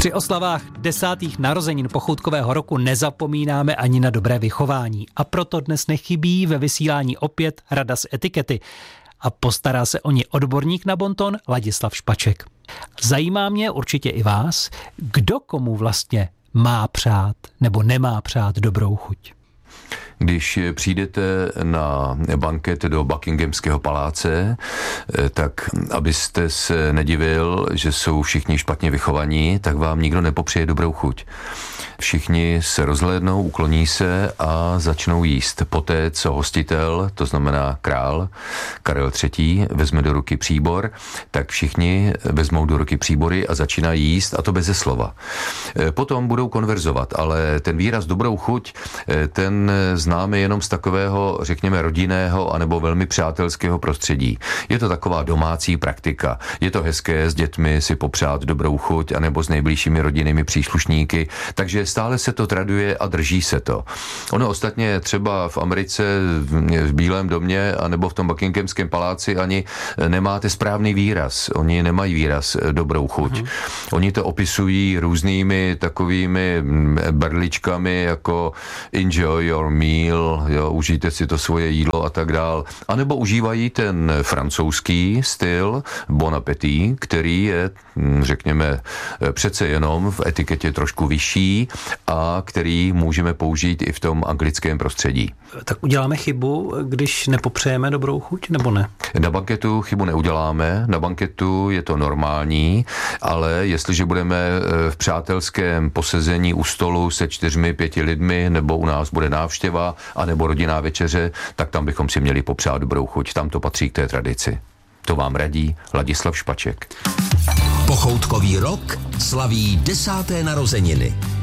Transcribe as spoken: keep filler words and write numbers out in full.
Při oslavách desátých narozenin pochoutkového roku nezapomínáme ani na dobré vychování. A proto dnes nechybí ve vysílání opět rada z etikety. A postará se o ní odborník na bonton Ladislav Špaček. Zajímá mě určitě i vás, kdo komu vlastně má přát nebo nemá přát dobrou chuť. Když přijdete na banket do Buckinghamského paláce, tak abyste se nedivil, že jsou všichni špatně vychovaní, tak vám nikdo nepopřeje dobrou chuť. Všichni se rozhlédnou, ukloní se a začnou jíst. Poté, co hostitel, to znamená král Karel třetí, vezme do ruky příbor, tak všichni vezmou do ruky příbory a začínají jíst, a to beze slova. Potom budou konverzovat, ale ten výraz dobrou chuť, ten známe jenom z takového, řekněme, rodinného anebo velmi přátelského prostředí. Je to taková domácí praktika. Je to hezké s dětmi si popřát dobrou chuť anebo s nejbližšími rodinnými příslušníky, takže stále se to traduje a drží se to. Ono ostatně třeba v Americe, v Bílém domě anebo v tom Buckinghamském paláci ani nemáte správný výraz. Oni nemají výraz dobrou chuť. Hmm. Oni to opisují různými takovými berličkami jako enjoy your meal, jo, užijte si to svoje jídlo a tak dál. A nebo užívají ten francouzský styl bon appétit, který je, řekněme, přece jenom v etiketě trošku vyšší a který můžeme použít i v tom anglickém prostředí. Tak uděláme chybu, když nepopřejeme dobrou chuť, nebo ne? Na banketu chybu neuděláme, na banketu je to normální, ale jestliže budeme v přátelském posezení u stolu se čtyřmi, pěti lidmi, nebo u nás bude návštěva, anebo rodinná večeře, tak tam bychom si měli popřát dobrou chuť. Tam to patří k té tradici. To vám radí Ladislav Špaček. Pochoutkový rok slaví desáté narozeniny.